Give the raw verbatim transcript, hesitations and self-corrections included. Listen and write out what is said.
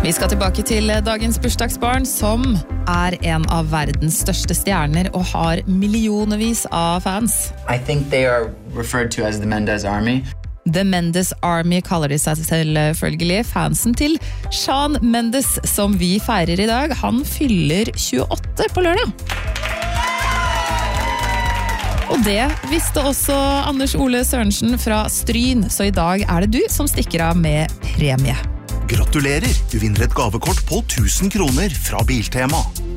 Vi skal tilbake til dagens bursdagsbarn, som er en av verdens største stjerner og har millionervis av fans. I think they are referred to as the Mendes Army. The Mendes Army kaller de seg selvfølgelig. Fansen til Shawn Mendes, som vi feirer i dag, han fyller tjueåtte på lørdag. Og det visste også Anders Ole Sørensen fra Stryn, så i dag er det du som stikker av med premie. Gratulerer! Du vinner et gavekort på tusen kroner fra Biltema.